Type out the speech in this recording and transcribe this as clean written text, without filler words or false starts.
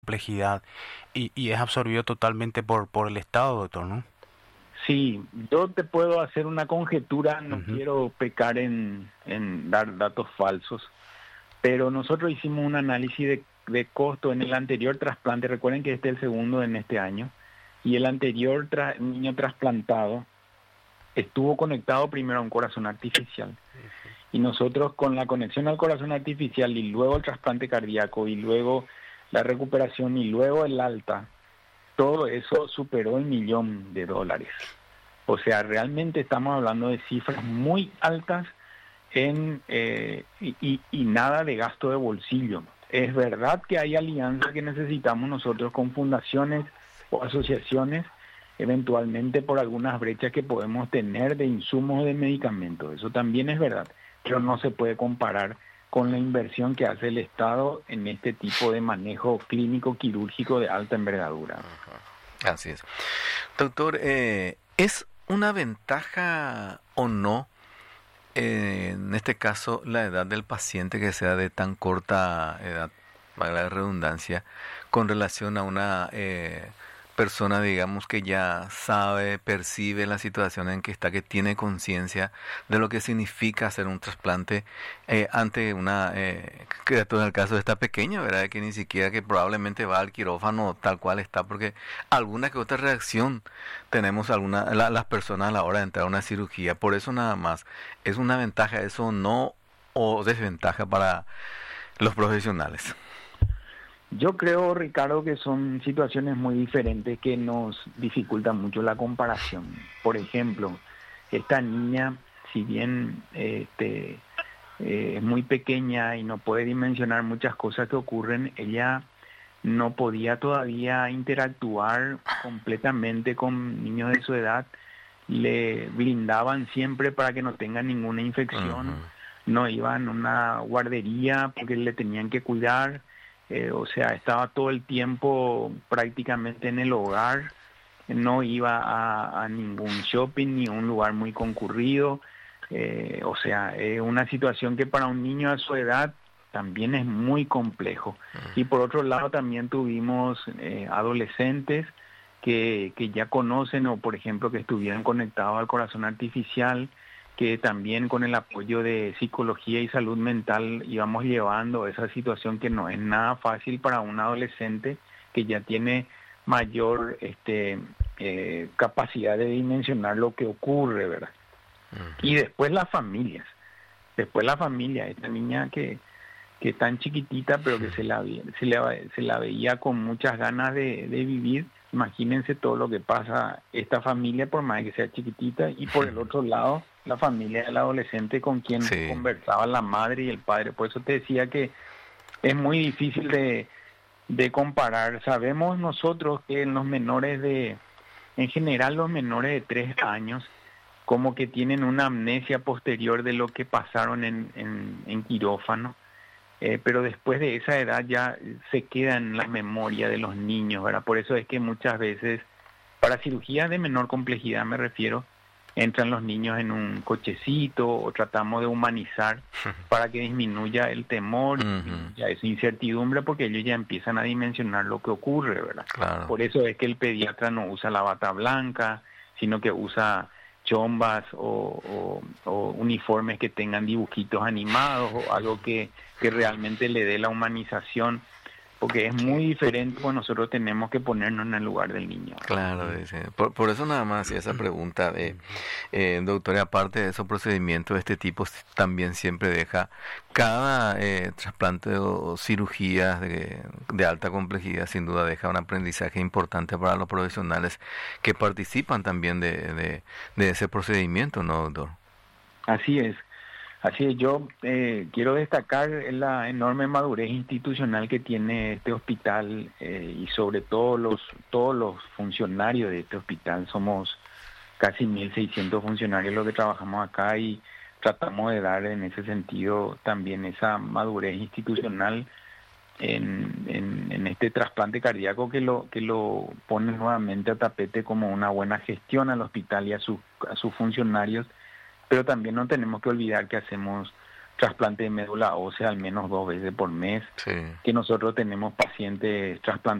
complejidad y es absorbido totalmente por el Estado, doctor, ¿no? Sí, yo te puedo hacer una conjetura, no Ujú. quiero pecar en dar datos falsos, pero nosotros hicimos un análisis de costo en el anterior trasplante. Recuerden que este es el segundo en este año, y el anterior niño trasplantado estuvo conectado primero a un corazón artificial. Y nosotros con la conexión al corazón artificial y luego el trasplante cardíaco y luego la recuperación y luego el alta, todo eso superó $1.000.000. O sea, realmente estamos hablando de cifras muy altas y nada de gasto de bolsillo. Es verdad que hay alianzas que necesitamos nosotros con fundaciones o asociaciones, eventualmente por algunas brechas que podemos tener de insumos de medicamentos. Eso también es verdad, pero no se puede comparar con la inversión que hace el Estado en este tipo de manejo clínico quirúrgico de alta envergadura. Así es. Doctor, ¿es una ventaja o no, en este caso, la edad del paciente que sea de tan corta edad, valga la redundancia, con relación a una persona, digamos, que ya sabe, percibe la situación en que está, que tiene conciencia de lo que significa hacer un trasplante ante una criatura, en el caso de esta pequeña, ¿verdad? Que ni siquiera, que probablemente va al quirófano tal cual está, porque alguna que otra reacción tenemos las personas a la hora de entrar a una cirugía. Por eso nada más, ¿es una ventaja eso no o desventaja para los profesionales? Yo creo, Ricardo, que son situaciones muy diferentes que nos dificultan mucho la comparación. Por ejemplo, esta niña, si bien es muy pequeña y no puede dimensionar muchas cosas que ocurren, ella no podía todavía interactuar completamente con niños de su edad. Le blindaban siempre para que no tenga ninguna infección, Ujú. no iban a una guardería porque le tenían que cuidar, o sea, estaba todo el tiempo prácticamente en el hogar, no iba a ningún shopping ni a un lugar muy concurrido, o sea, es una situación que para un niño a su edad también es muy complejo. Y por otro lado también tuvimos adolescentes que ya conocen o por ejemplo que estuvieron conectados al corazón artificial, que también con el apoyo de psicología y salud mental íbamos llevando esa situación que no es nada fácil para un adolescente que ya tiene mayor capacidad de dimensionar lo que ocurre, ¿verdad? Y después la familia, esta niña que es tan chiquitita, pero que se la veía con muchas ganas de vivir. Imagínense todo lo que pasa esta familia, por más que sea chiquitita, y por el otro lado, la familia del adolescente con quien Sí. conversaba la madre y el padre. Por eso te decía que es muy difícil de comparar. Sabemos nosotros que en los en general los menores de 3 años, como que tienen una amnesia posterior de lo que pasaron en quirófano, pero después de esa edad ya se queda en la memoria de los niños, ¿verdad? Por eso es que muchas veces, para cirugías de menor complejidad me refiero, entran los niños en un cochecito o tratamos de humanizar para que disminuya el temor y Ujú. disminuya esa incertidumbre porque ellos ya empiezan a dimensionar lo que ocurre, ¿verdad? Claro. Por eso es que el pediatra no usa la bata blanca, sino que usa chombas o uniformes que tengan dibujitos animados o algo que realmente le dé la humanización, porque es muy diferente, pues nosotros tenemos que ponernos en el lugar del niño. Claro, dice. Por eso nada más hacía esa pregunta de, doctor, y aparte de esos procedimientos de este tipo, también siempre deja cada trasplante o cirugía de alta complejidad, sin duda deja un aprendizaje importante para los profesionales que participan también de ese procedimiento, ¿no, doctor? Así es. Así es, yo quiero destacar la enorme madurez institucional que tiene este hospital y sobre todo todos los funcionarios de este hospital. Somos casi 1.600 funcionarios los que trabajamos acá y tratamos de dar en ese sentido también esa madurez institucional en este trasplante cardíaco que lo pone nuevamente a tapete como una buena gestión al hospital y a sus funcionarios, pero también no tenemos que olvidar que hacemos trasplante de médula ósea al menos 2 veces por mes, Sí. que nosotros tenemos pacientes trasplantados